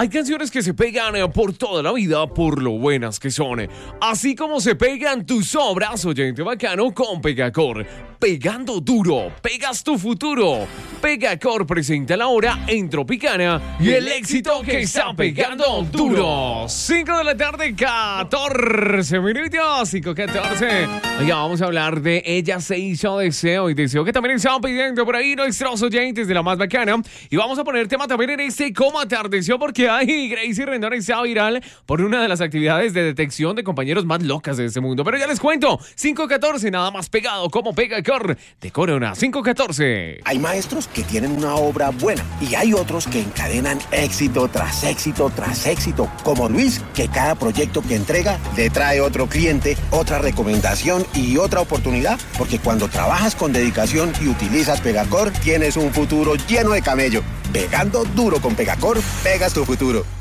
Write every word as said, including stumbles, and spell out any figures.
Hay canciones que se pegan eh, por toda la vida por lo buenas que son. Así como se pegan tus obras, oyente bacano, con Pegacor. Pegando duro, pegas tu futuro. Pegacor presenta la hora en Tropicana y el éxito que está pegando duro. cinco de la tarde, catorce minutos, cinco catorce. Oiga, vamos a hablar de Ella se hizo deseo y deseo que también estaban pidiendo por ahí nuestros oyentes de la más bacana. Y vamos a poner tema también en este Cómo atardeció, porque ay, Gracie Rendón está viral por una de las actividades de detección de compañeros más locas de este mundo. Pero ya les cuento, cinco catorce, nada más pegado como Pegacor de Corona. cinco catorce. Hay maestros que tienen una obra buena y hay otros que encadenan éxito tras éxito tras éxito, como Luis, que cada proyecto que entrega le trae otro cliente, otra recomendación y otra oportunidad, porque cuando trabajas con dedicación y utilizas Pegacor, tienes un futuro lleno de camello. Pegando duro con Pegacor, pegas tu futuro.